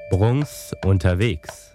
Bruns unterwegs.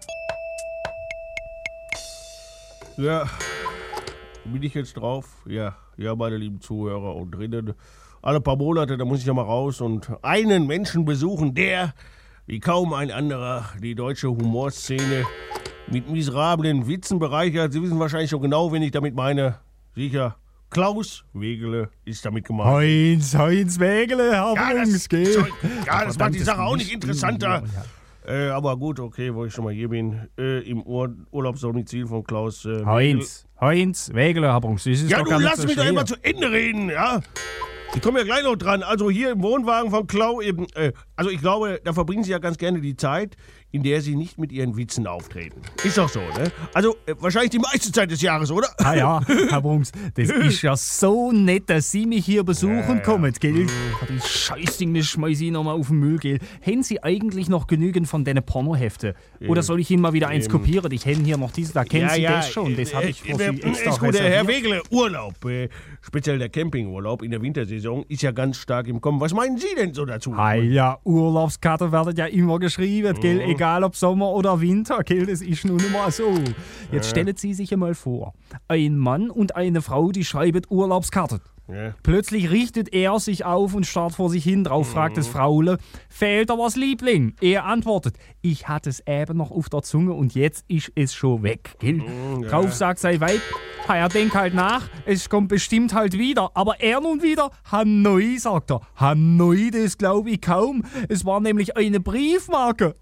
Ja, bin ich jetzt drauf? Ja, meine lieben Zuhörer und drinnen. Alle paar Monate, da muss ich ja mal raus und einen Menschen besuchen, der, wie kaum ein anderer, die deutsche Humorszene mit miserablen Witzen bereichert. Sie wissen wahrscheinlich schon genau, wen ich damit meine. Sicher, Klaus Wegele ist damit gemeint. Heinz Wegele, Herr Bruns, gell? Das macht die Sache auch nicht interessanter. Aber gut, okay, wo ich schon mal hier bin, im Urlaubsdomizil von Klaus Heinz Wegele, Herr Bruns, das ist ja, doch du gar nicht lass so mich doch schwer. immer zu Ende reden, ja? Ich komme ja gleich noch dran. Also hier im Wohnwagen von Klau eben, also ich glaube, da verbringen Sie ja ganz gerne die Zeit, in der Sie nicht mit Ihren Witzen auftreten. Ist doch so, ne? Also wahrscheinlich die meiste Zeit des Jahres, oder? Ah ja, Herr Bruns, das ist ja so nett, dass Sie mich hier besuchen kommen, gell? Die Scheißding, das schmeiß ich nochmal auf den Müll, gell? Haben Sie eigentlich noch genügend von deinen Pornoheften? Oder soll ich Ihnen mal wieder eins kopieren? Ich hätte hier noch dieses, da kennen Sie das schon. Das habe ich für Sie extra ist gut, Herr reserviert. Wegele, Urlaub, speziell der Campingurlaub in der Wintersaison, ist ja ganz stark im Kommen. Was meinen Sie denn so dazu? Ja, Urlaubskarte werden ja immer geschrieben, gell? Egal ob Sommer oder Winter, gell? Das ist nun mal so. Jetzt stellen Sie sich einmal vor, ein Mann und eine Frau, die schreiben Urlaubskarte. Ja. Plötzlich richtet er sich auf und starrt vor sich hin. Drauf fragt das Fraule, fehlt da was, Liebling? Er antwortet, ich hatte es eben noch auf der Zunge und jetzt ist es schon weg. Gell? Drauf sagt sein Weib, er denkt halt nach, es kommt bestimmt halt wieder. Aber er nun wieder, Hanoi, sagt er. Hanoi, das glaube ich kaum. Es war nämlich eine Briefmarke.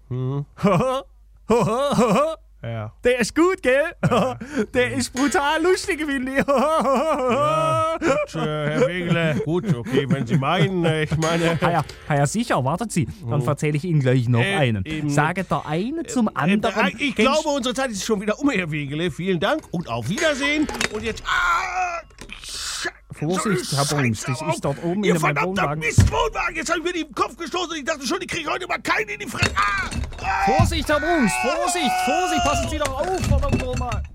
Ja. Der ist gut, gell? Der ist brutal lustig, finde ich. Gut, Herr Wegele, gut, okay, wenn Sie meinen, ich meine... Ja, sicher, warten Sie. Dann erzähle ich Ihnen gleich noch einen. Sage der eine zum anderen. Ich glaube, unsere Zeit ist schon wieder um, Herr Wegele. Vielen Dank und auf Wiedersehen. Und jetzt... Vorsicht, Herr Bruns, das ist dort oben in meinem verdammter Wohnwagen. Mistwohnwagen! Jetzt habe ich mir die im Kopf gestoßen und ich dachte schon, ich kriege heute mal keinen in die Fresse. Vorsicht, Herr Bruns, Vorsicht, passen Sie doch auf, verdammt nochmal.